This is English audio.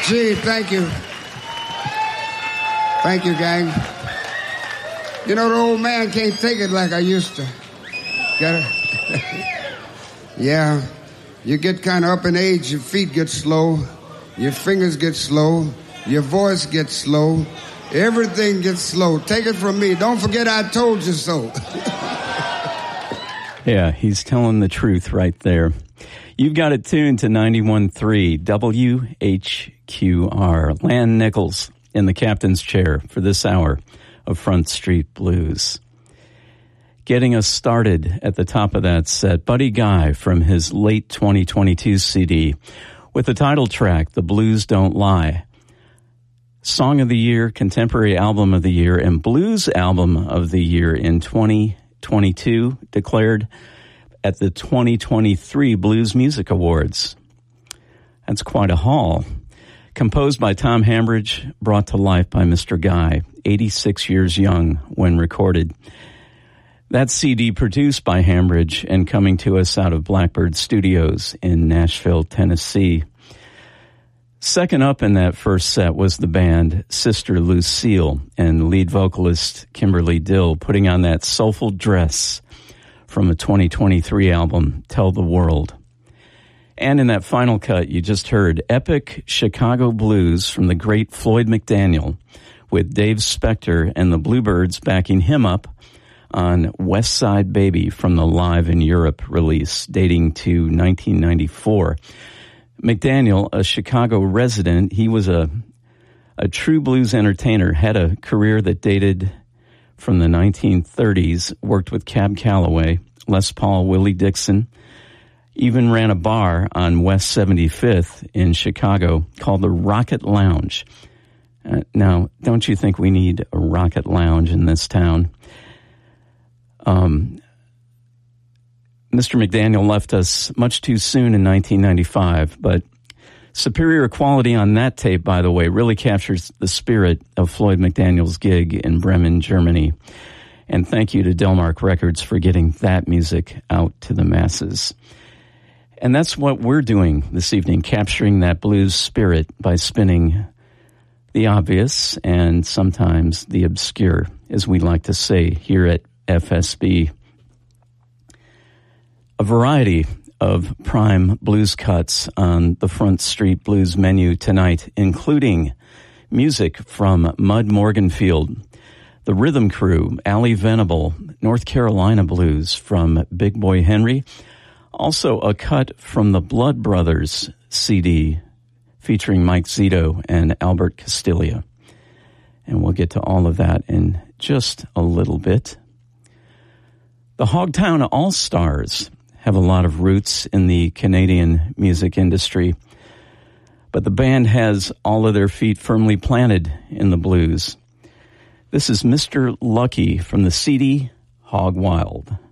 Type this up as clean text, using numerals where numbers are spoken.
Gee, thank you. Thank you, gang. You know, the old man can't take it like I used to. Get it? Yeah. You get kind of up in age, your feet get slow, your fingers get slow, your voice gets slow, everything gets slow. Take it from me. Don't forget I told you so. Yeah, he's telling the truth right there. You've got it tuned to 91.3 WHQR. Lan Nichols in the captain's chair for this hour of Front Street Blues. Getting us started at the top of that set, Buddy Guy from his late 2022 CD with the title track, The Blues Don't Lie. Song of the Year, Contemporary Album of the Year, and Blues Album of the Year in 2022, declared at the 2023 Blues Music Awards. That's quite a haul. Composed by Tom Hambridge, brought to life by Mr. Guy, 86 years young when recorded. That CD produced by Hambridge and coming to us out of Blackbird Studios in Nashville, Tennessee. Second up in that first set was the band Sister Lucille and lead vocalist Kimberly Dill putting on that soulful dress from a 2023 album, Tell the World. And in that final cut, you just heard epic Chicago blues from the great Floyd McDaniel, with Dave Spector and the Bluebirds backing him up on West Side Baby from the Live in Europe release dating to 1994. McDaniel, a Chicago resident, he was a true blues entertainer, had a career that dated from the 1930s, worked with Cab Calloway, Les Paul, Willie Dixon, even ran a bar on West 75th in Chicago called the Rocket Lounge. Now, don't you think we need a Rocket Lounge in this town? Mr. McDaniel left us much too soon in 1995, but superior quality on that tape, by the way, really captures the spirit of Floyd McDaniel's gig in Bremen, Germany. And thank you to Delmark Records for getting that music out to the masses. And that's what we're doing this evening, capturing that blues spirit by spinning the obvious and sometimes the obscure, as we like to say here at FSB. A variety of prime blues cuts on the Front Street Blues menu tonight, including music from Mud Morganfield, the Rhythm Crew, Allie Venable, North Carolina Blues from Big Boy Henry, also a cut from the Blood Brothers CD featuring Mike Zito and Albert Castiglia. And we'll get to all of that in just a little bit. The Hogtown All-Stars have a lot of roots in the Canadian music industry, but the band has all of their feet firmly planted in the blues. This is Mr. Lucky from the CD Hog Wild.